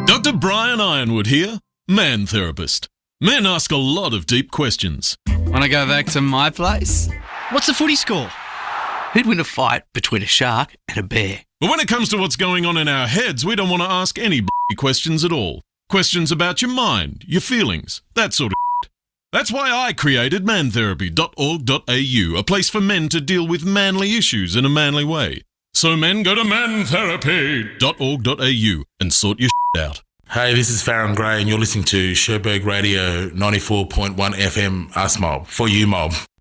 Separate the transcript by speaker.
Speaker 1: Dr. Brian Ironwood here, man therapist. Men ask a lot of deep questions.
Speaker 2: Want to go back to my place? What's the footy score? Who'd win a fight between a shark and a bear?
Speaker 1: But when it comes to what's going on in our heads, we don't want to ask any questions at all. Questions about your mind, your feelings, that sort of shit. That's why I created mantherapy.org.au, a place for men to deal with manly issues in a manly way. So men, go to mantherapy.org.au and sort your shit out.
Speaker 3: Hey, this is Farron Gray and you're listening to Sherberg Radio 94.1 FM, Us Mob, for you mob.